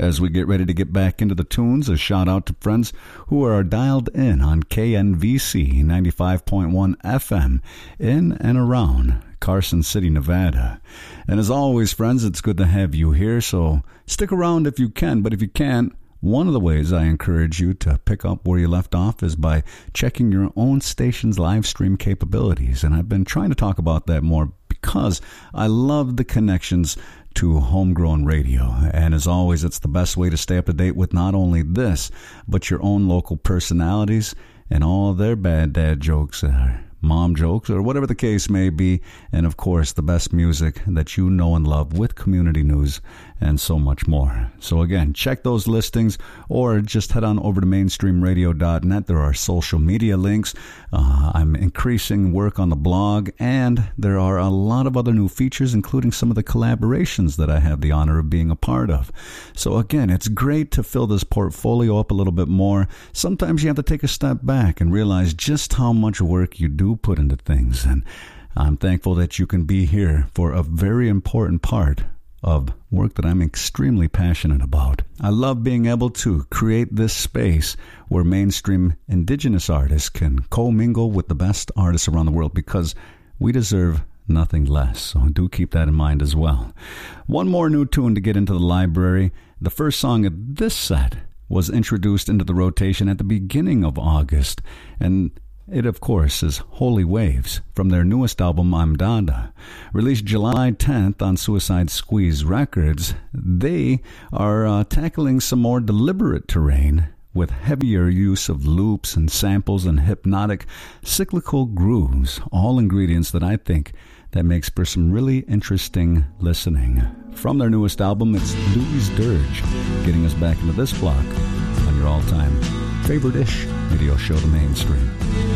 as we get ready to get back into the tunes. A shout out to friends who are dialed in on KNVC 95.1 FM in and around Carson City, Nevada. And as always, friends, it's good to have you here, so stick around if you can, but if you can't, one of the ways I encourage you to pick up where you left off is by checking your own station's live stream capabilities. And I've been trying to talk about that more because I love the connections to homegrown radio. And as always, it's the best way to stay up to date with not only this, but your own local personalities and all their bad dad jokes, mom jokes, or whatever the case may be. And of course, the best music that you know and love with community news and so much more. So again, check those listings or just head on over to mainstreamradio.net. There are social media links. I'm increasing work on the blog, and there are a lot of other new features, including some of the collaborations that I have the honor of being a part of. So again, it's great to fill this portfolio up a little bit more. Sometimes you have to take a step back and realize just how much work you do put into things, and I'm thankful that you can be here for a very important part of work that I'm extremely passionate about. I love being able to create this space where mainstream indigenous artists can co-mingle with the best artists around the world, because we deserve nothing less. So do keep that in mind as well. One more new tune to get into the library. The first song of this set was introduced into the rotation at the beginning of August, and it, of course, is Holy Waves from their newest album, I'm Dada. Released July 10th on Suicide Squeeze Records, they are tackling some more deliberate terrain with heavier use of loops and samples and hypnotic cyclical grooves, all ingredients that I think that makes for some really interesting listening. From their newest album, it's Louis Dirge, getting us back into this block on your all-time favorite-ish radio show, The Mainstream.